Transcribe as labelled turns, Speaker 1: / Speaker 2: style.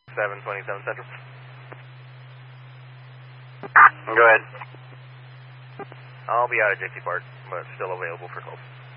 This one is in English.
Speaker 1: 727 Central.
Speaker 2: Go ahead.
Speaker 1: I'll be out at Dixie Park, but still available for calls.